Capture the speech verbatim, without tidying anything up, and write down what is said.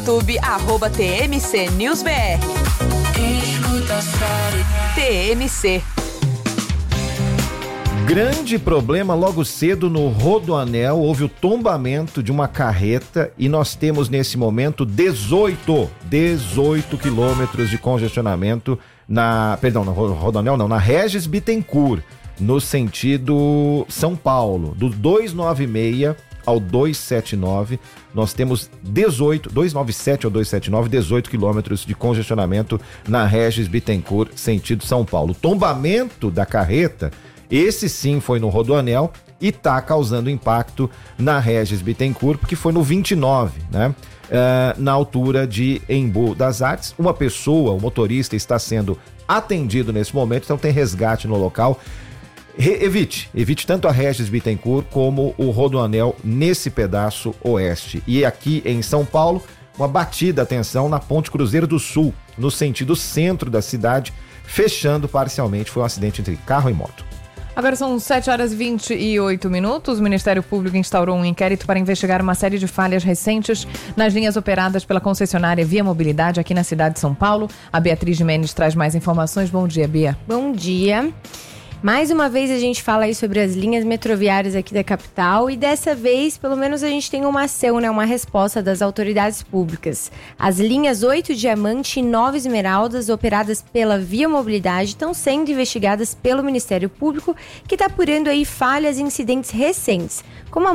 YouTube, arroba T M C News B R. T M C. Grande problema logo cedo no Rodoanel, houve o tombamento de uma carreta e nós temos nesse momento dezoito quilômetros de congestionamento na, perdão, no Rodoanel não, na Regis Bittencourt, no sentido São Paulo, do duzentos e noventa e seis ao duzentos e setenta e nove, nós temos dezoito, duzentos e noventa e sete ao duzentos e setenta e nove, dezoito quilômetros de congestionamento na Regis Bittencourt, sentido São Paulo. Tombamento da carreta, esse sim foi no Rodoanel e está causando impacto na Regis Bittencourt, porque foi no vinte e nove, né? Uh, na altura de Embu das Artes. Uma pessoa, o motorista, está sendo atendido nesse momento, então tem resgate no local. Re- evite, evite tanto a Regis Bittencourt como o Rodoanel nesse pedaço oeste. E aqui em São Paulo, uma batida, atenção, na Ponte Cruzeiro do Sul, no sentido centro da cidade, fechando parcialmente. Foi um acidente entre carro e moto. Agora são sete horas e vinte e oito minutos. O Ministério Público instaurou um inquérito para investigar uma série de falhas recentes nas linhas operadas pela concessionária Via Mobilidade aqui na cidade de São Paulo. A Beatriz Gimenez traz mais informações. Bom dia, Bia. Bom dia. Mais uma vez a gente fala aí sobre as linhas metroviárias aqui da capital e dessa vez, pelo menos, a gente tem uma ação, né, uma resposta das autoridades públicas. As linhas oito Diamante e nove Esmeraldas, operadas pela Via Mobilidade, estão sendo investigadas pelo Ministério Público, que está apurando aí falhas e incidentes recentes, como a